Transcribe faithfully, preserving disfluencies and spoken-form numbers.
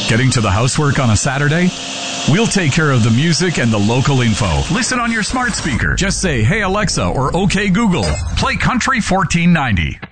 Getting to the housework on a Saturday? We'll take care of the music and the local info. Listen on your smart speaker. Just say, "Hey Alexa," or "Okay Google, play Country fourteen ninety."